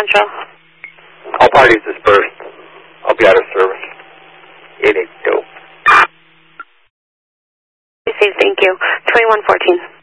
Control. All parties dispersed. I'll be out of service. 882. Thank you. 2114.